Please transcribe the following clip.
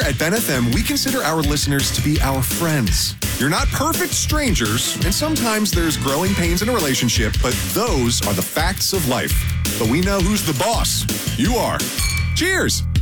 at Ben FM, we consider our listeners to be our friends. You're not perfect strangers, and sometimes there's growing pains in a relationship, but those are the facts of life. But we know who's the boss. You are. Cheers!